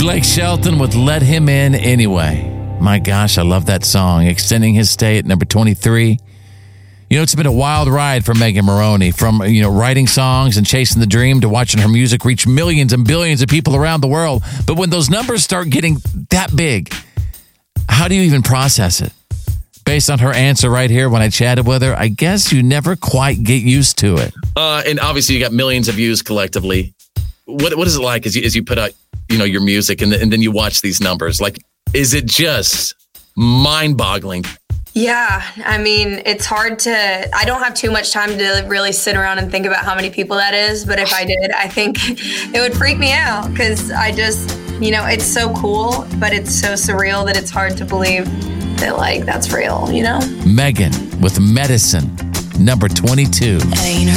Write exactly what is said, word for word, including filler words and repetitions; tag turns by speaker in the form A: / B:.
A: Blake Shelton with Let Him In Anyway. My gosh, I love that song. Extending his stay at number twenty-three. You know, it's been a wild ride for Megan Moroney. From, you know, writing songs and chasing the dream to watching her music reach millions and billions of people around the world. But when those numbers start getting that big, how do you even process it? Based on her answer right here when I chatted with her, I guess you never quite get used to it.
B: Uh, and obviously you got millions of views collectively. What What is it like as you, as you put out, you know, your music and, the, and then you watch these numbers? Like, is it just mind-boggling?
C: Yeah, I mean, it's hard to, I don't have too much time to really sit around and think about how many people that is. But if I did, I think it would freak me out because I just, you know, it's so cool, but it's so surreal that it's hard to believe that, like, that's real, you know?
A: Megan with Medicine, number twenty-two.